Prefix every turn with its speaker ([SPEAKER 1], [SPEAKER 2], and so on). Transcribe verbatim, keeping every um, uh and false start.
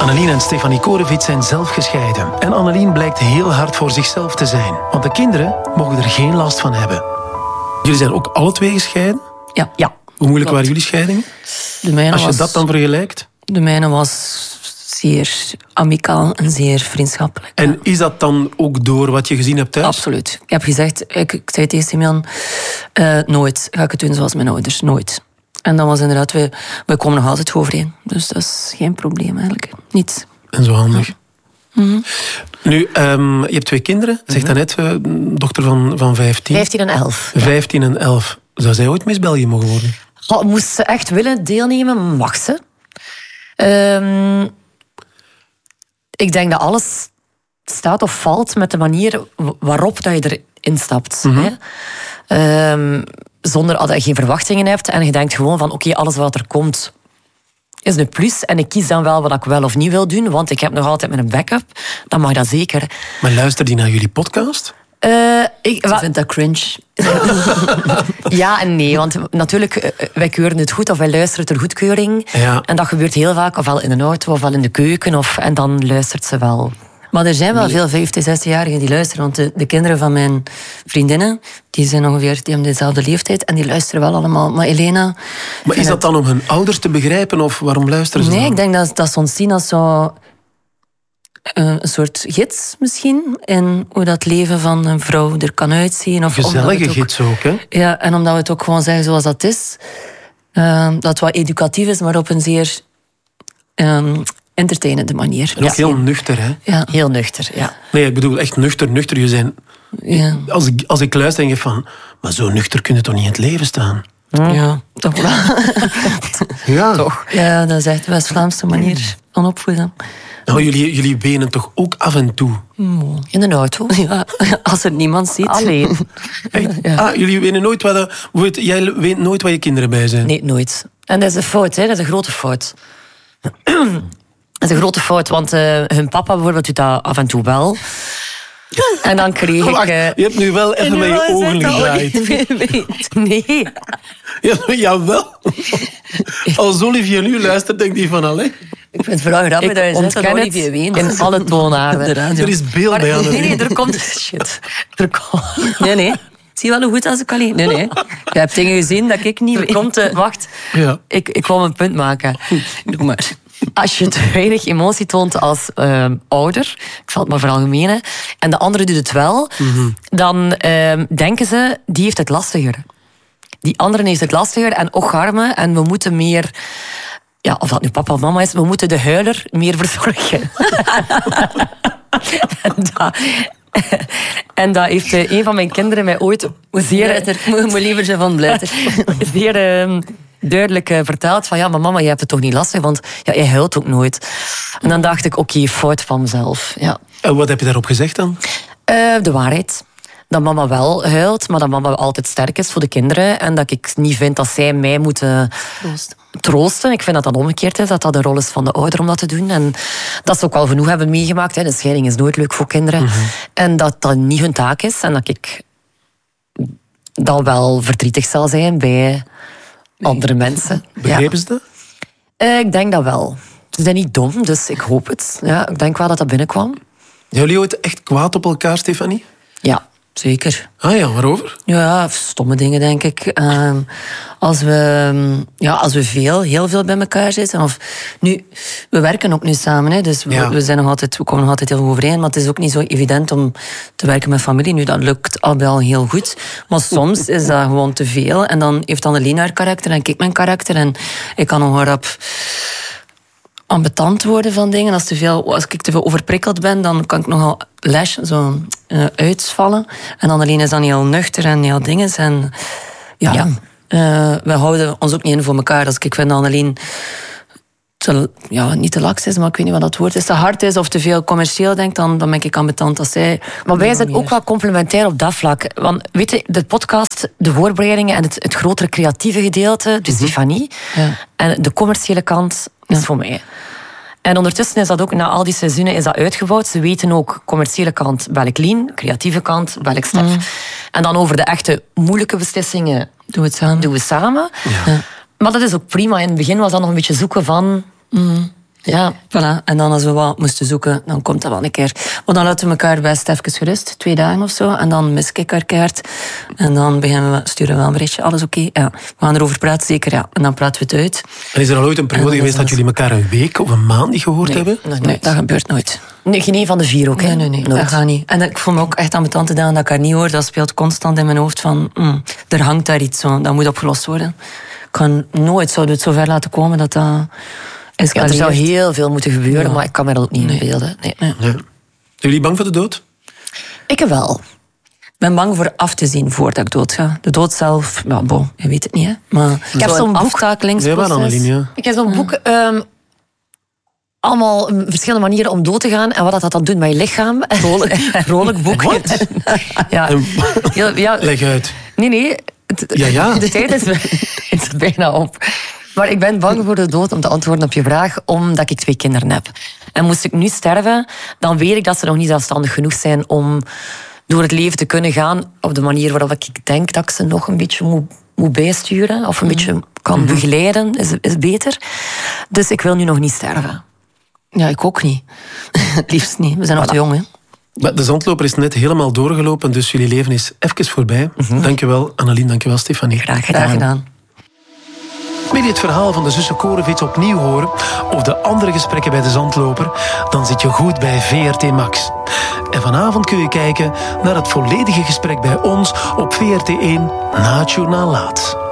[SPEAKER 1] Annelien en Stefanie Korevits zijn zelf gescheiden. En Annelien blijkt heel hard voor zichzelf te zijn. Want de kinderen mogen er geen last van hebben. Jullie zijn ook alle twee gescheiden?
[SPEAKER 2] Ja. ja.
[SPEAKER 1] Hoe moeilijk waren jullie scheidingen?
[SPEAKER 2] De mijne
[SPEAKER 1] Als je
[SPEAKER 2] was,
[SPEAKER 1] dat dan vergelijkt?
[SPEAKER 2] De mijne was zeer amicaal en zeer vriendschappelijk.
[SPEAKER 1] En is dat dan ook door wat je gezien hebt thuis?
[SPEAKER 2] Absoluut. Ik heb gezegd, ik, ik zei tegen Simeon, uh, nooit ga ik het doen zoals mijn ouders. Nooit. En dan was inderdaad, we, we komen nog altijd overeen. Dus dat is geen probleem eigenlijk. Niet.
[SPEAKER 1] En zo handig.
[SPEAKER 2] Ja. Mm-hmm.
[SPEAKER 1] Nu, um, je hebt twee kinderen. Zeg mm-hmm. daarnet, uh, dochter van, van vijftien.
[SPEAKER 3] vijftien en elf.
[SPEAKER 1] vijftien en elf. Zou zij ooit Miss België mogen worden?
[SPEAKER 3] Oh, moest ze echt willen deelnemen, mag ze. Um, ik denk dat alles staat of valt met de manier waarop dat je erin stapt. Mm-hmm. Hè? Um, zonder dat je geen verwachtingen hebt. En je denkt gewoon van, oké, okay, alles wat er komt is een plus. En ik kies dan wel wat ik wel of niet wil doen. Want ik heb nog altijd mijn backup. Dan mag dat zeker.
[SPEAKER 1] Maar luister die naar jullie podcast?
[SPEAKER 2] Uh, ik wa- vind dat cringe.
[SPEAKER 3] Ja en nee, want natuurlijk, wij keuren het goed of wij luisteren ter goedkeuring.
[SPEAKER 1] Ja.
[SPEAKER 3] En dat gebeurt heel vaak, ofwel in de auto ofwel in de keuken. Of, en dan luistert ze wel.
[SPEAKER 2] Maar er zijn wel nee. veel vijftig, zestig-jarigen die luisteren. Want de, de kinderen van mijn vriendinnen, die zijn ongeveer, die hebben dezelfde leeftijd. En die luisteren wel allemaal. Maar Elena...
[SPEAKER 1] Maar is dat dan om hun ouders te begrijpen? Of waarom luisteren ze
[SPEAKER 2] Nee,
[SPEAKER 1] dan?
[SPEAKER 2] Ik denk dat, dat ze ons zien als zo... een soort gids misschien. In hoe dat leven van een vrouw er kan uitzien. Of
[SPEAKER 1] gezellige
[SPEAKER 2] ook,
[SPEAKER 1] gids ook, hè?
[SPEAKER 2] Ja, en omdat we het ook gewoon zeggen zoals dat is. Uh, dat het wat educatief is, maar op een zeer... Um, entertainende manier.
[SPEAKER 1] En ook ja. heel nuchter, hè?
[SPEAKER 2] Ja.
[SPEAKER 3] Heel nuchter, ja.
[SPEAKER 1] Nee, ik bedoel echt nuchter, nuchter. Je zijn...
[SPEAKER 2] Ja.
[SPEAKER 1] Als, ik, als ik luister, denk ik van... Maar zo nuchter kun je toch niet in het leven staan?
[SPEAKER 2] Ja, ja toch wel.
[SPEAKER 1] Ja.
[SPEAKER 2] Toch. Ja, dat is echt de West-Vlaamse manier van opvoeden.
[SPEAKER 1] Nou, jullie, jullie wenen toch ook af en toe?
[SPEAKER 2] In de auto? Ja, als er niemand ziet.
[SPEAKER 3] Alleen.
[SPEAKER 1] Ja. Ah, jullie wenen nooit waar... De, jij weet nooit waar je kinderen bij zijn?
[SPEAKER 3] Nee, nooit. En dat is een fout, hè? Dat is een grote fout. Dat is een grote fout, want uh, hun papa bijvoorbeeld doet dat af en toe wel. En dan kreeg
[SPEAKER 1] oh,
[SPEAKER 3] ik... Uh,
[SPEAKER 1] je hebt nu wel even met je ogen gedraaid.
[SPEAKER 3] Nee.
[SPEAKER 1] Ja, jawel. Als Olivier nu luistert, denkt hij van... Allee.
[SPEAKER 2] Ik vind het vooral grappig dat je zegt dat Olivier weent.
[SPEAKER 3] In alle toonaarden.
[SPEAKER 1] Er is beeld
[SPEAKER 3] maar,
[SPEAKER 1] bij aan.
[SPEAKER 3] Nee, nee, er komt... Shit. Er komt...
[SPEAKER 2] Nee, nee. Zie je wel hoe goed als ik alleen... Nee, nee. Je hebt dingen gezien dat ik niet...
[SPEAKER 3] Er komt... Uh, wacht.
[SPEAKER 1] Ja.
[SPEAKER 3] Ik, ik wou een punt maken.
[SPEAKER 2] Doe maar.
[SPEAKER 3] Als je te weinig emotie toont als uh, ouder, ik zal het maar veralgemenen, en de andere doet het wel, mm-hmm. dan uh, denken ze, die heeft het lastiger. Die andere heeft het lastiger en och arme, en we moeten meer... Ja, of dat nu papa of mama is, we moeten de huiler meer verzorgen. en, dat, en dat heeft uh, een van mijn kinderen mij ooit zeer...
[SPEAKER 2] Ik moet liever zijn van blijter.
[SPEAKER 3] zeer... Uh, duidelijk uh, verteld van ja, maar mama, je hebt het toch niet lastig, want ja, je huilt ook nooit. En dan dacht ik, oké, okay, fout van mezelf. Ja.
[SPEAKER 1] En wat heb je daarop gezegd dan?
[SPEAKER 3] Uh, de waarheid. Dat mama wel huilt, maar dat mama altijd sterk is voor de kinderen. En dat ik niet vind dat zij mij moeten
[SPEAKER 2] troosten.
[SPEAKER 3] troosten. Ik vind dat dat omgekeerd is, dat dat de rol is van de ouder om dat te doen. En dat ze ook al genoeg hebben meegemaakt. Hè. De scheiding is nooit leuk voor kinderen. Mm-hmm. En dat dat niet hun taak is. En dat ik dan wel verdrietig zal zijn bij... andere mensen.
[SPEAKER 1] Begrepen ze dat?
[SPEAKER 3] Uh, ik denk dat wel. Ze zijn niet dom, dus ik hoop het. Ja, ik denk wel dat dat binnenkwam.
[SPEAKER 1] Zijn jullie ooit echt kwaad op elkaar, Stefanie?
[SPEAKER 3] Ja.
[SPEAKER 2] Zeker.
[SPEAKER 1] Ah ja, waarover?
[SPEAKER 2] Ja, stomme dingen, denk ik. Uh, als, we, ja, als we veel, heel veel bij elkaar zitten. Of, nu, we werken ook nu samen, hè, dus we, ja. we, zijn nog altijd, we komen nog altijd heel goed overeen. Maar het is ook niet zo evident om te werken met familie. Nu, dat lukt al wel heel goed. Maar soms is dat gewoon te veel. En dan heeft Annelien haar karakter en ik mijn karakter. En ik kan nog rap ambetant worden van dingen. Als, te veel, als ik te veel overprikkeld ben, dan kan ik nogal lash zo uh, uitvallen. En Annelien is dan heel nuchter en heel dinges. En ja, ja. Uh, we houden ons ook niet in voor elkaar. Als ik vind dat Annelien te, ja, niet te laks is, maar ik weet niet wat dat woord is, te hard is of te veel commercieel denkt, dan, dan ben ik ambetant als zij.
[SPEAKER 3] Maar wij zijn ook wel complementair op dat vlak. Want weet je, de podcast, de voorbereidingen en het, het grotere creatieve gedeelte, dus mm-hmm. Stefanie, ja. en de commerciële kant is ja. voor mij. En ondertussen is dat ook, na al die seizoenen, is dat uitgebouwd. Ze weten ook, commerciële kant bel ik Lien, creatieve kant bel ik Stef. Mm. En dan over de echte moeilijke beslissingen
[SPEAKER 2] doen we het samen.
[SPEAKER 3] Doen we samen.
[SPEAKER 1] Ja.
[SPEAKER 3] Maar dat is ook prima. In het begin was dat nog een beetje zoeken van...
[SPEAKER 2] Mm. Ja, voilà. En dan als we wat moesten zoeken, dan komt dat wel een keer. Maar dan laten we elkaar best even gerust, twee dagen of zo. En dan mis ik haar kaart. En dan beginnen we, sturen we wel een berichtje, alles oké? Okay? Ja. We gaan erover praten, zeker ja. En dan praten we het uit.
[SPEAKER 1] En is er al ooit een periode geweest dat jullie elkaar een week of een maand niet gehoord
[SPEAKER 2] nee,
[SPEAKER 1] hebben?
[SPEAKER 2] Nee, nee, dat gebeurt nooit.
[SPEAKER 3] Nee, geen een van de vier ook, hè?
[SPEAKER 2] Nee, nee, nee,
[SPEAKER 3] nooit.
[SPEAKER 2] dat gaat niet. En ik voel me ook echt aan mijn tante dat ik haar niet hoor. Dat speelt constant in mijn hoofd van, mm, er hangt daar iets zo, dat moet opgelost worden. Ik kan nooit zou het zo ver laten komen dat dat...
[SPEAKER 3] Ja, er zou heel veel moeten gebeuren, ja. Maar ik kan me dat ook niet
[SPEAKER 2] nee.
[SPEAKER 3] inbeelden. Nee.
[SPEAKER 1] Nee. Zijn jullie bang voor de dood?
[SPEAKER 3] Ik wel.
[SPEAKER 2] Ik ben bang voor af te zien voordat ik dood ga. De dood zelf, ja, bon, je weet het niet, hè. Maar
[SPEAKER 3] ik heb zo'n
[SPEAKER 2] aftakelingsproces.
[SPEAKER 1] Ja, Annelien, ja.
[SPEAKER 3] Ik heb zo'n boek... Um, allemaal verschillende manieren om dood te gaan en wat dat dan doet met je lichaam.
[SPEAKER 2] Vrolijk, vrolijk boek.
[SPEAKER 1] Wat?
[SPEAKER 3] Ja.
[SPEAKER 1] Ja, ja. Leg uit.
[SPEAKER 3] Nee, nee. Het,
[SPEAKER 1] ja, ja.
[SPEAKER 3] De tijd is, is bijna op. Maar ik ben bang voor de dood, om te antwoorden op je vraag, omdat ik twee kinderen heb. En moest ik nu sterven, dan weet ik dat ze nog niet zelfstandig genoeg zijn om door het leven te kunnen gaan op de manier waarop ik denk dat ik ze nog een beetje moet, moet bijsturen of een mm. beetje kan mm-hmm. begeleiden, is, is beter. Dus ik wil nu nog niet sterven.
[SPEAKER 2] Ja, ik ook niet. Het liefst niet. We zijn nog te jong, hè.
[SPEAKER 1] Maar de zandloper is net helemaal doorgelopen, dus jullie leven is even voorbij. Mm-hmm. Dankjewel, Annelien. Dankjewel, Stefanie.
[SPEAKER 3] Graag gedaan.
[SPEAKER 2] Graag gedaan.
[SPEAKER 1] Wil je het verhaal van de zussen Koreviets opnieuw horen of de andere gesprekken bij de zandloper? Dan zit je goed bij V R T Max. En vanavond kun je kijken naar het volledige gesprek bij ons op V R T één na het journaal laat.